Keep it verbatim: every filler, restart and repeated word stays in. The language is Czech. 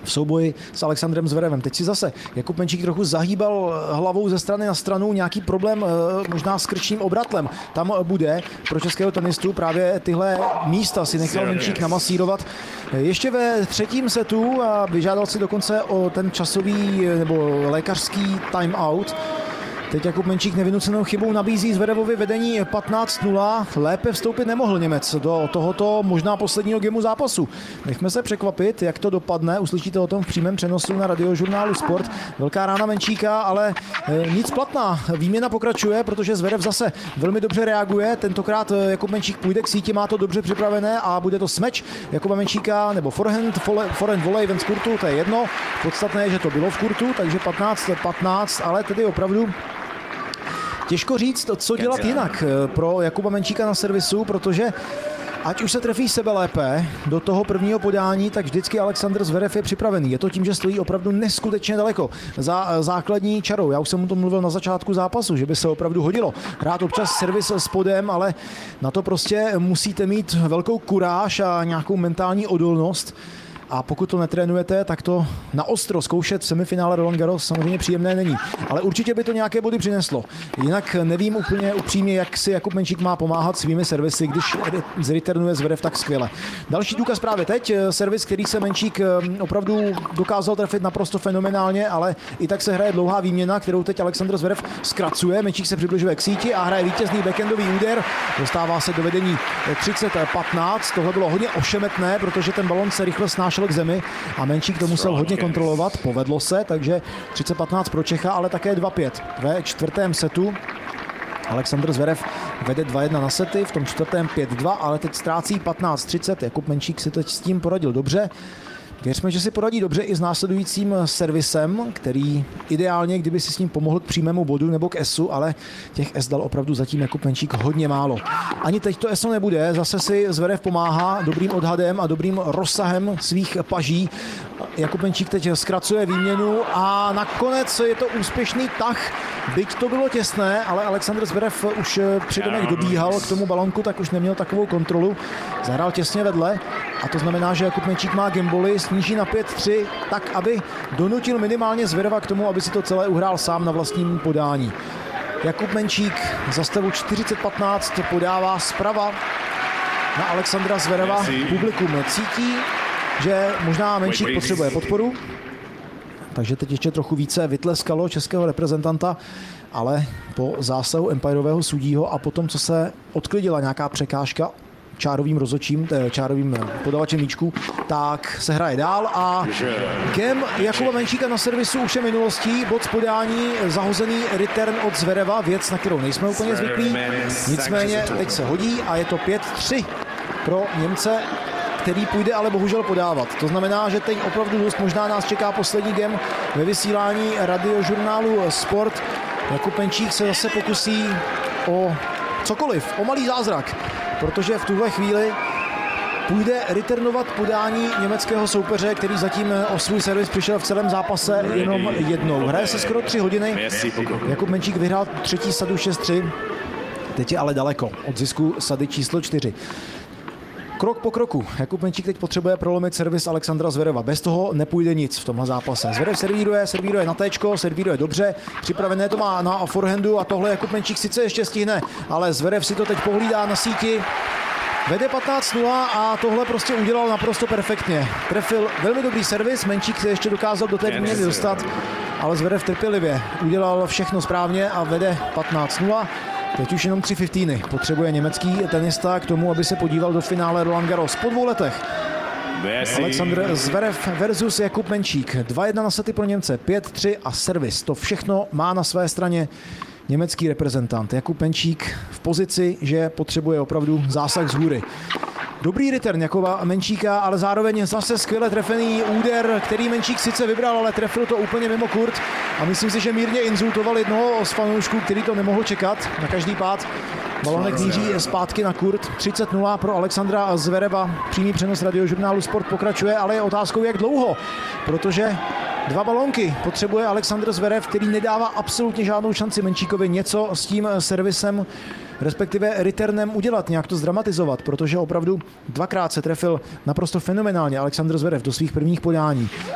v souboji s Alexandrem Zverevem. Teď si zase Jakub Menčík trochu zahýbal hlavou ze strany na stranu, nějaký problém možná s krčním obratlem. Tam bude pro českého tenistu právě tyhle místa si nechal Menčík namasírovat. Ještě ve třetím setu a vyžádal si dokonce o ten časový nebo lékařský timeout. Teď Jakub Menčík nevynucenou chybou nabízí Zverevovi vedení patnáct nula. Lépe vstoupit nemohl Němec do tohoto možná posledního gemu zápasu. Nechme se překvapit, jak to dopadne. Uslyšíte o tom v přímém přenosu na radiožurnálu Sport. Velká rána Menčíka, ale nic platná. Výměna pokračuje, protože Zverev zase velmi dobře reaguje. Tentokrát Jakub Menčík půjde k síti, má to dobře připravené a bude to smeč Jakuba Menčíka, nebo forehand, forehand volej ven z kurtu, to je jedno. Podstatné je, že to bylo v kurtu, takže patnáct patnáct, ale tedy opravdu těžko říct, co dělat jinak pro Jakuba Menčíka na servisu, protože ať už se trefí sebe lépe do toho prvního podání, tak vždycky Alexander Zverev je připravený. Je to tím, že stojí opravdu neskutečně daleko za základní čarou. Já už jsem mu to mluvil na začátku zápasu, že by se opravdu hodilo hrát občas servis s podem, ale na to prostě musíte mít velkou kuráž a nějakou mentální odolnost. A pokud to netrénujete, tak to na ostro zkoušet v semifinále Roland Garros samozřejmě příjemné není. Ale určitě by to nějaké body přineslo. Jinak nevím úplně upřímně, jak si Jakub Menčík má pomáhat svými servisy, když zreturnuje Zverev tak skvěle. Další důkaz právě teď. Servis, který se Menčík opravdu dokázal trefit naprosto fenomenálně, ale i tak se hraje dlouhá výměna, kterou teď Alexander Zverev zkracuje. Menčík se přibližuje k síti a hraje vítězný backendový úder. Dostává se do vedení třicet patnáct. Tohle bylo hodně ošemetné, protože ten balon se rychle snášel k zemi a Menčík to musel hodně kontrolovat, povedlo se, takže třicet patnáct pro Čecha, ale také dva pět. Ve čtvrtém setu Alexander Zverev vede dva jedna na sety, v tom čtvrtém pět dva, ale teď ztrácí patnáct třicet. Jakub Menčík si teď s tím poradil dobře. Věřme, že si poradí dobře i s následujícím servisem, který ideálně, kdyby si s ním pomohl k přímému bodu nebo k esu, ale těch es dal opravdu zatím Jakub Menčík hodně málo. Ani teď to eso nebude, zase si Zverev pomáhá dobrým odhadem a dobrým rozsahem svých paží. Jakub Menčík teď zkracuje výměnu a nakonec je to úspěšný tah. Byť to bylo těsné, ale Alexander Zverev už při domech dobíhal k tomu balonku, tak už neměl takovou kontrolu. Zahrál těsně vedle a to znamená, že Jakub Menčík má gameboly, sníží na pět tři, tak aby donutil minimálně Zvereva k tomu, aby si to celé uhrál sám na vlastním podání. Jakub Menčík za stavu čtyřicet patnáct podává zprava na Alexandra Zvereva. Publikum cítí, že možná Menčík potřebuje podporu, takže teď ještě trochu více vytleskalo českého reprezentanta, ale po zásahu empirového sudího a potom, co se odklidila nějaká překážka čárovým rozhodčím, čárovým podavačem míčku, tak se hraje dál a game Jakuba Menčíka na servisu už je minulostí. Bod z podání, zahozený return od Zvereva, věc, na kterou nejsme úplně zvyklí. Nicméně teď se hodí a je to pět tři pro Němce, který půjde ale bohužel podávat. To znamená, že teď opravdu dost možná nás čeká poslední game ve vysílání radiožurnálu Sport. Jakub Menčík se zase pokusí o cokoliv, o malý zázrak, protože v tuhle chvíli půjde returnovat podání německého soupeře, který zatím o svůj servis přišel v celém zápase jenom jednou. Hraje se skoro tři hodiny. Jakub Menčík vyhrál třetí sadu šest tři. Teď je ale daleko od zisku sady číslo čtyři. Krok po kroku. Jakub Menčík teď potřebuje prolomit servis Alexandra Zvereva. Bez toho nepůjde nic v tomhle zápase. Zverev servíruje, servíruje na téčko, servíruje dobře, připravené to má na forehandu a tohle Jakub Menčík sice ještě stihne, ale Zverev si to teď pohlídá na síti. Vede patnáct nula a tohle prostě udělal naprosto perfektně. Trefil velmi dobrý servis, Menčík se ještě dokázal do té výměny dostat, ale Zverev trpělivě udělal všechno správně a vede patnáct nula. Teď už jenom tři fifteeny potřebuje německý tenista k tomu, aby se podíval do finále Roland Garros po dvou letech. Alexander Zverev versus Jakub Menčík. dva jedna na sety pro Němce, pět tři a servis. To všechno má na své straně německý reprezentant. Jakub Menčík v pozici, že potřebuje opravdu zásah z hůry. Dobrý return Jakuba Menčíka, ale zároveň zase skvěle trefený úder, který Menčík sice vybral, ale trefil to úplně mimo kurt a myslím si, že mírně insultoval jednoho z fanoušků, který to nemohl čekat na každý pád. Balonek míří zpátky na kurt. třicet nula pro Alexandra Zvereva. Přímý přenos radiožurnálu Sport pokračuje, ale je otázkou, jak dlouho, protože dva balónky potřebuje Alexander Zverev, který nedává absolutně žádnou šanci Menčíkovi něco s tím servisem, respektive returnem udělat, nějak to zdramatizovat, protože opravdu dvakrát se trefil naprosto fenomenálně Alexander Zverev do svých prvních podání.